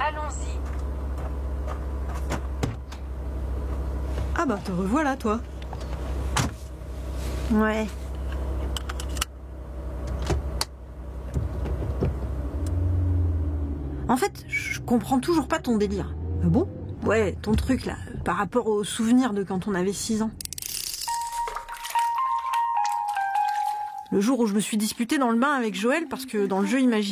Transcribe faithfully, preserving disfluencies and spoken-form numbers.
Allons-y. Ah bah te revoilà toi. Ouais. En fait, je comprends toujours pas ton délire. Ah bon? Ouais, ton truc là, par rapport aux souvenirs de quand on avait six ans. Le jour où je me suis disputée dans le bain avec Joël parce que dans le jeu imaginaire,